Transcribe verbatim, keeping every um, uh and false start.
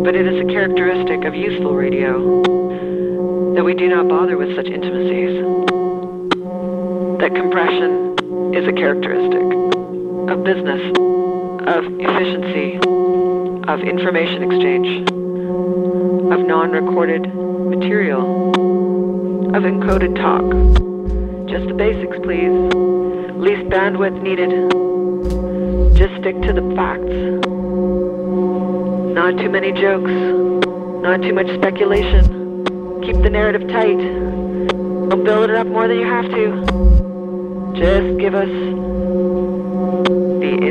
But it is a characteristic of useful radio that we do not bother with such intimacies. That compression is a characteristic of business, of efficiency, of information exchange, of non-recorded material, of encoded talk. Just the basics, please. Least bandwidth needed. Just stick to the facts. Not too many jokes. Not too much speculation. Keep the narrative tight. Don't build it up more than you have to. Just give us